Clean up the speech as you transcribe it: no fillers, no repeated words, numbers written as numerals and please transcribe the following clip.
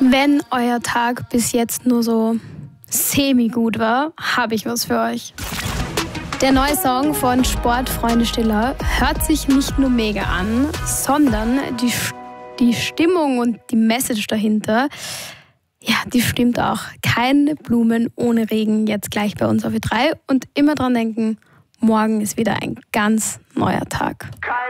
Wenn euer Tag bis jetzt nur so semi-gut war, habe ich was für euch. Der neue Song von Sportfreunde Stiller hört sich nicht nur mega an, sondern die Stimmung und die Message dahinter, ja, die stimmt auch. Keine Blumen ohne Regen, jetzt gleich bei uns auf Ö3 und immer dran denken, morgen ist wieder ein ganz neuer Tag.